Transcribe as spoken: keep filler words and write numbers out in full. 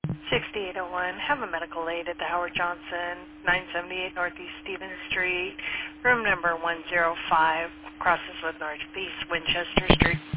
sixty-eight oh one, have a medical aid at the Howard Johnson, nine seventy-eight Northeast Stevens Street, room number one oh five, crosses with Northeast Winchester Street.